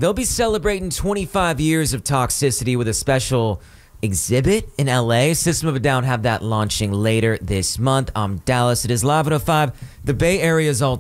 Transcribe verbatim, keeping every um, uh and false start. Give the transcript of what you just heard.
they'll be celebrating twenty-five years of Toxicity with a special exhibit in L A. System of a Down have that launching later this month. I'm Dallas. It is Live one oh five, the Bay Area's all